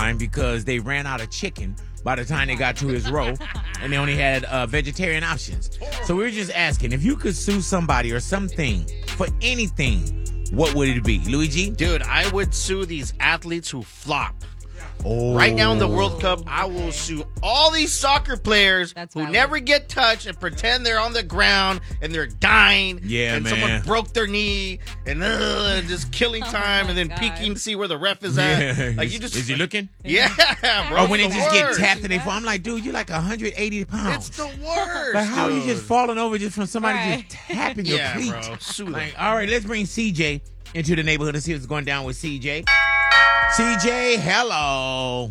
line because they ran out of chicken by the time they got to his row, and they only had vegetarian options. So we were just asking, if you could sue somebody or something for anything, what would it be? Luigi? Dude, I would sue these athletes who flop. Oh. Right now in the World Cup, I will sue all these soccer players who never get touched and pretend they're on the ground and they're dying. Yeah, and man. someone broke their knee and just killing time and then peeking to see where the ref is at. Yeah. Like you just Is he looking? Yeah, bro. Or when they it's just the get worst. tapped and they fall. I'm like, dude, you're like 180 pounds. It's the worst. Like, how are you just dude. falling over just from somebody just tapping your Yeah, cleat? bro. Sue them. Like, all right, let's bring CJ into the neighborhood and see what's going down with CJ. CJ, hello.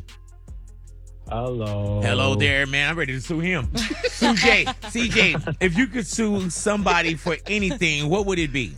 Hello. Hello there, man. I'm ready to sue him. CJ, if you could sue somebody for anything, what would it be?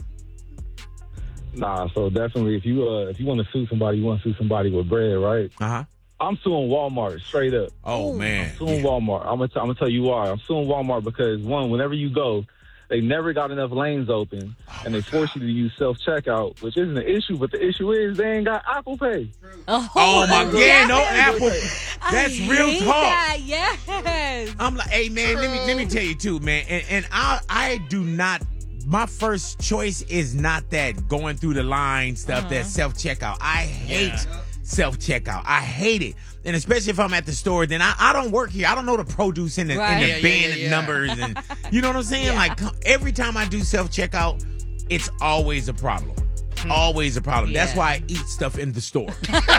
Nah, so definitely if you want to sue somebody, you want to sue somebody with bread, right? Uh-huh. I'm suing Walmart straight up. Oh, man. I'm suing Walmart. I'm gonna tell you why. I'm suing Walmart because one, whenever you go, they never got enough lanes open, and they force you to use self-checkout, which isn't an issue, but the issue is they ain't got Apple Pay. Oh my God, yeah, no Apple. That's real talk. That, yes. I'm like, hey man, let me tell you too, man. And I do not. My first choice is not that going through the line stuff. That self checkout. I hate self checkout. I hate it. And especially if I'm at the store, then I don't work here. I don't know the produce and the bin numbers, and you know what I'm saying. Like every time I do self checkout, it's always a problem. Always a problem. That's why I eat stuff in the store.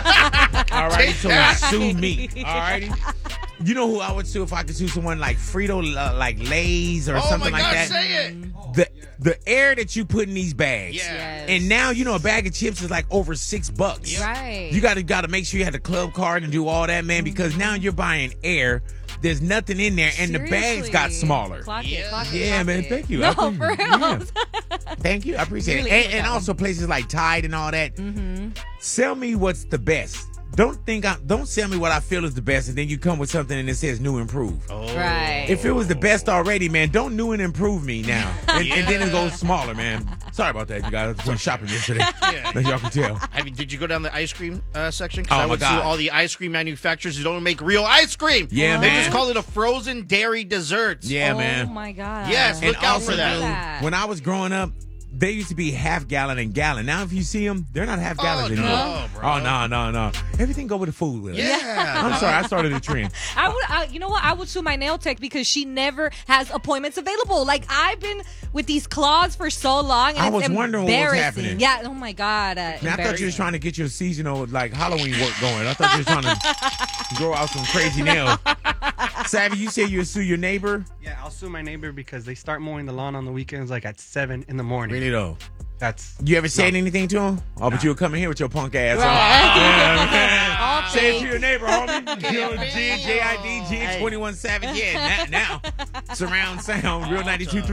All right, so sue me. All righty. You know who I would sue if I could sue someone like Frito, like Lay's or something like that? Say it. The air that you put in these bags. Yeah. And now, you know, a bag of chips is like over $6. Right. You got to make sure you have the club card and do all that, man, because now you're buying air. There's nothing in there, and the bags got smaller. Clock it. Yeah, man, thank you. No, for real. Yeah. Thank you. I appreciate Really it. And also places like Tide and all that. Sell me what's the best. Don't sell me what I feel is the best, and then you come with something and it says new and improved. Right. If it was the best already, man, don't new and improve me now. And then it goes smaller, man. Sorry about that, you guys. I went shopping yesterday. As y'all can tell. Did you go down the ice cream section? Because Oh, I my would sue God. all the ice cream manufacturers who don't make real ice cream. Yeah, They man. just call it a frozen dairy dessert. Yeah, man. Oh my God. Yes, And look out also, for that. dude, when I was growing up, they used to be half gallon and gallon. Now, if you see them, they're not half gallons anymore. no, bro. Oh, no. Everything go with the food with it. Yeah. I'm sorry, I started a trend. You know what? I would sue my nail tech because she never has appointments available. Like, I've been with these claws for so long, and I it's was wondering what was embarrassing. happening. Yeah. Oh my God. Man, I thought you was trying to get your seasonal, like, Halloween work going. I thought you was trying to grow out some crazy nails. Savvy, you said you'd sue your neighbor? Yeah, I'll sue my neighbor because they start mowing the lawn on the weekends like at 7 in the morning. Really, though? That's You ever said anything to him? Oh, but you were coming here with your punk ass. All Say it fake. to your neighbor, homie. JID, GX21 Savage. Yeah, now. Surround sound, Real 92.3.